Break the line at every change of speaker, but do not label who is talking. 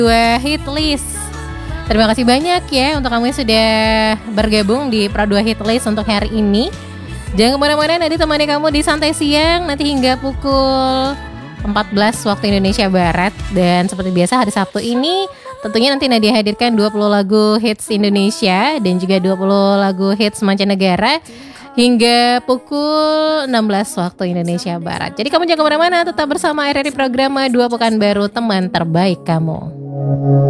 Dua hit list. Terima kasih banyak ya untuk kamu yang sudah bergabung di Pro 2 Hit List untuk hari ini. Jangan kemana-mana, nanti temani kamu di Santai Siang nanti hingga pukul 14 waktu Indonesia Barat. Dan seperti biasa hari Sabtu ini tentunya nanti Nadia hadirkan 20 lagu hits Indonesia dan juga 20 lagu hits mancanegara hingga pukul 16 waktu Indonesia Barat. Jadi kamu jangan kemana-mana, tetap bersama RRI Programa 2 Pekanbaru, teman terbaik kamu.